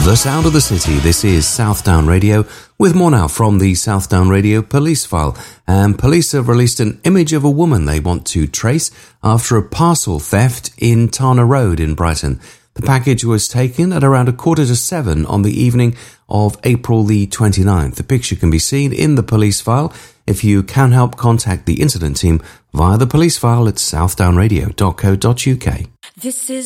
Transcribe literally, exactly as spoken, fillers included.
The sound of the city. This is Southdown Radio, with more now from the Southdown Radio police file. And police have released an image of a woman they want to trace after a parcel theft in Tana Road in Brighton. The package was taken at around a quarter to seven on the evening of April the twenty-ninth. The picture can be seen in the police file. If you can help, contact the incident team via the police file at southdown radio dot co dot uk. This is